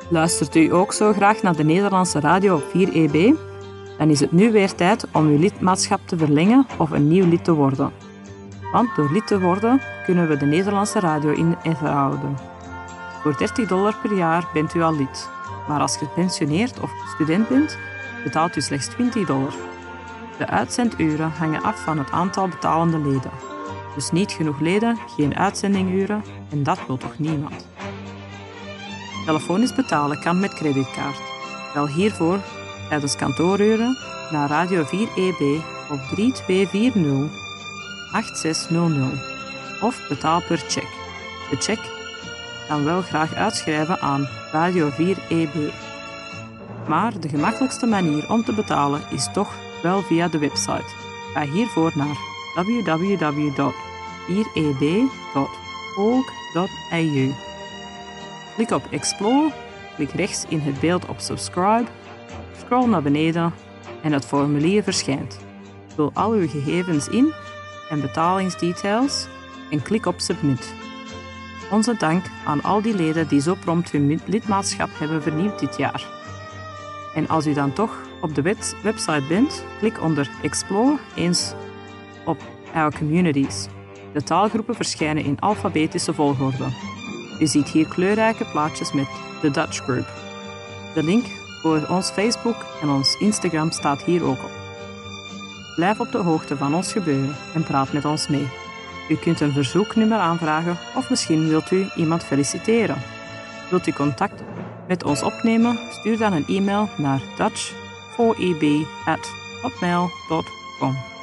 Luistert u ook zo graag naar de Nederlandse radio op 4EB? Dan is het nu weer tijd om uw lidmaatschap te verlengen of een nieuw lid te worden. Want door lid te worden kunnen we de Nederlandse radio in ere houden. Voor $30 per jaar bent u al lid. Maar als je gepensioneerd of student bent, betaalt u slechts $20. De uitzenduren hangen af van het aantal betalende leden. Dus niet genoeg leden, geen uitzendinguren en dat wil toch niemand. Telefonisch betalen kan met creditkaart. Bel hiervoor tijdens kantooruren naar Radio 4EB op 3240 8600 of betaal per cheque. De cheque kan wel graag uitschrijven aan Radio 4EB. Maar de gemakkelijkste manier om te betalen is toch wel via de website. Ga hiervoor naar www.4eb.org.au. Klik op Explore, klik rechts in het beeld op Subscribe, scroll naar beneden en het formulier verschijnt. Vul al uw gegevens in en betalingsdetails en klik op Submit. Onze dank aan al die leden die zo prompt hun lidmaatschap hebben vernieuwd dit jaar. En als u dan toch op de website bent, klik onder Explore eens op Our Communities. De taalgroepen verschijnen in alfabetische volgorde. U ziet hier kleurrijke plaatjes met The Dutch Group. De link voor ons Facebook en ons Instagram staat hier ook op. Blijf op de hoogte van ons gebeuren en praat met ons mee. U kunt een verzoeknummer aanvragen of misschien wilt u iemand feliciteren. Wilt u contact met ons opnemen? Stuur dan een e-mail naar dutch4eb@hotmail.com.